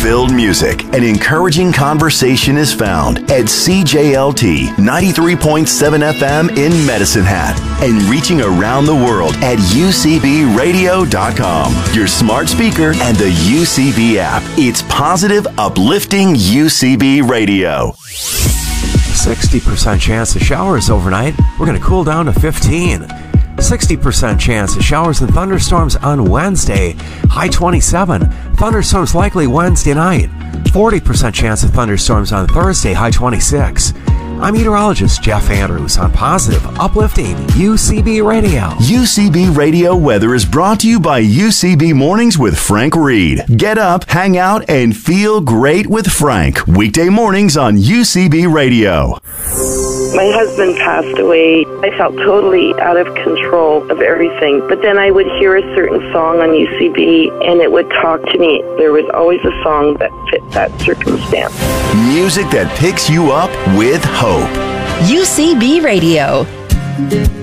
hope-filled music and encouraging conversation is found at CJLT 93.7 FM in Medicine Hat and reaching around the world at UCBradio.com, your smart speaker, and the UCB app. It's positive, uplifting UCB Radio. 60% chance of showers overnight. We're going to cool down to 15. 60% chance of showers and thunderstorms on Wednesday, high 27. Thunderstorms likely Wednesday night. 40% chance of thunderstorms on Thursday, high 26. I'm meteorologist Jeff Andrews on positive, uplifting UCB Radio. UCB Radio weather is brought to you by UCB Mornings with Frank Reed. Get up, hang out, and feel great with Frank. Weekday mornings on UCB Radio. My husband passed away. I felt totally out of control of everything. But then I would hear a certain song on UCB, and it would talk to me. There was always a song that fit that circumstance. Music that picks you up with hope. UCB Radio.